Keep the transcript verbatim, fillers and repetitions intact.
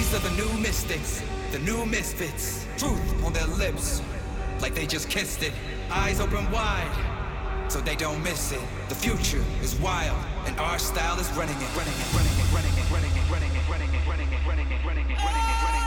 These are the new mystics, the new misfits. Truth on their lips, like they just kissed it. Eyes open wide, so they don't miss it. The future is wild, and our style is running it, running it, running it, running it, running it, running it, running it, running it, running it, running it, running it.